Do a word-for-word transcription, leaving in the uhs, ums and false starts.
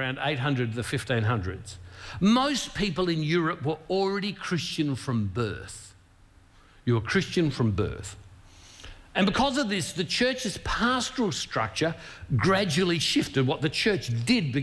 around eight hundred to the fifteen hundreds, most people in Europe were already Christian from birth. You were Christian from birth. And because of this, the church's pastoral structure gradually shifted. What the church did